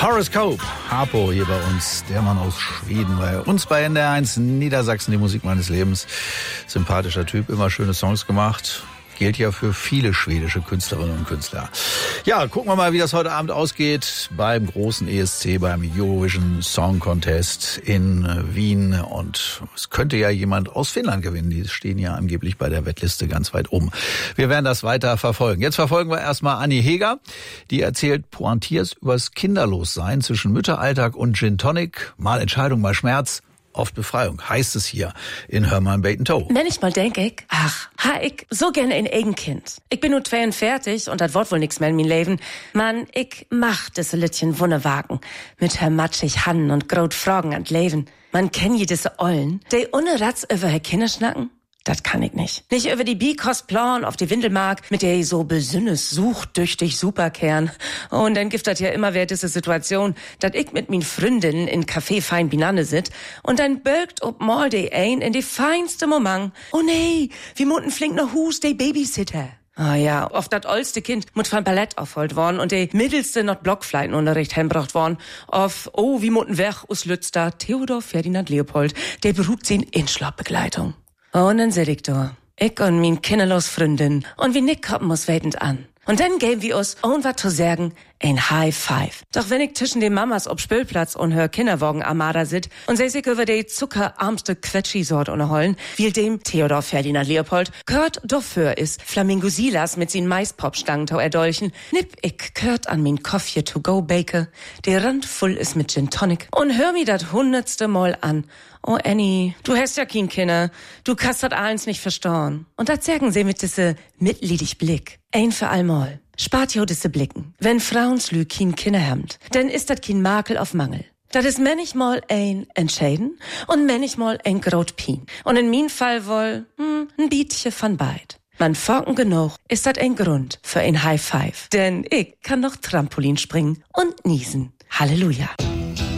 Horoscope, Harpo hier bei uns, der Mann aus Schweden, bei uns bei NDR1 Niedersachsen, die Musik meines Lebens. Sympathischer Typ, immer schöne Songs gemacht. Gilt ja für viele schwedische Künstlerinnen und Künstler. Ja, gucken wir mal, wie das heute Abend ausgeht beim großen ESC, beim Eurovision Song Contest in Wien. Und es könnte ja jemand aus Finnland gewinnen. Die stehen ja angeblich bei der Wettliste ganz weit oben. Wir werden das weiter verfolgen. Jetzt verfolgen wir erstmal Anni Heger. Die erzählt pointiert übers Kinderlossein zwischen Mütteralltag und Gin Tonic. Mal Entscheidung, mal Schmerz. Oft Befreiung, heißt es hier in Hör mal Bacon Toe. Manchmal denk ich, ich so gerne ein Eigenkind. Ich bin nur 42 und das Wort wohl nix mehr in mein Leben. Mann, ich mach diese Littchen Wunnewagen mit Herr matschig Hannen und grot Fragen an Leben. Man kenn je diese Ollen, die ohne Ratz über Herr Kinder schnacken. Das kann ich nicht. Nicht über die Bikostplan auf die Windelmark, mit der ich so besünnes suchtüchtig Superkern. Und dann gibt das ja immer wieder diese Situation, dass ich mit min Freundinnen in Café fein Binane sit und dann bölkt ob mal de ein in die feinste Moment. Oh nee, wie mutten flink noch Hus de Babysitter. Ah ja, oft dat oldste Kind mut von Ballett aufholt worden und de mittelste not Blockfleitenunterricht heimbracht worden. Auf, wie mutten weg us Lützter Theodor Ferdinand Leopold, der beruht sie in Schlafbegleitung. Und dann seh ich da. Ich und min kinderlos Freundin. Und wie Nick kommen muss wetend an. Und dann geben wir uns, ohne was zu sagen, ein High Five. Doch wenn ich zwischen den Mamas ob Spülplatz und hör Kinderwagen Armada sit und seh sich über die zuckerarmste Quetschi-Sort unterhollen, wie dem Theodor Ferdinand Leopold, gehört dafür ist Flamingo Silas mit sin Maispopstangen erdolchen, nipp ich gehört an min Coffee to go Bake, der Rand voll ist mit Gin Tonic und hör mi dat 100. Mal an. Oh Annie, du hast ja kein Kinder, du kannst dat eins nicht verstauen. Und dat sagen sie mit diese mitleidig Blick. Ein für allmal. Spart jo diese Blicken. Wenn Frauenslü kein Kinder hemmt, dann ist dat kein Makel auf Mangel. Dat is manchmal ein Entscheiden und manchmal ein Grotpien. Und in min Fall wohl, ein Bietje von beid. Man forken genug, ist dat ein Grund für ein High Five. Denn ich kann noch Trampolin springen und niesen. Halleluja.